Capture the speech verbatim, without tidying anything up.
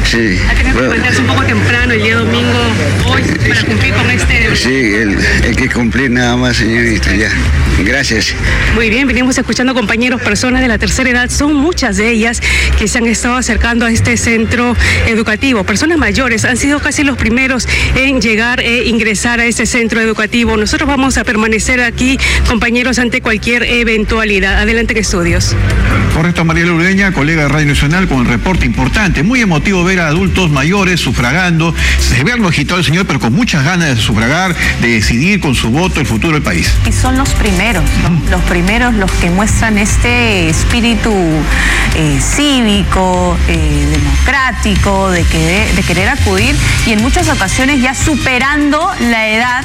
Sí. Ha tenido que levantarse un poco temprano el día domingo, hoy, para cumplir con este... Sí, el, el que cumplir nada más, señorita, ya. Gracias. Muy bien, venimos escuchando compañeros, personas de la tercera edad, son muchas de ellas que se han estado acercando a este centro educativo. Personas mayores han sido casi los primeros en llegar e ingresar a este centro educativo. Nosotros vamos a permanecer aquí, compañeros, ante cualquier eventualidad. Adelante en estudios. Correcto, Mariela Urdeña, colega de Radio Nacional, con el reporte importante. Muy emotivo ver a adultos mayores sufragando. Se ve algo agitado el señor, pero con muchas ganas de sufragar, de decidir con su voto el futuro del país. Y son los primeros, ¿no? Mm. Los primeros los que muestran este espíritu eh, cívico, eh, democrático, de, que, de querer acudir y en muchas ocasiones ya superando la edad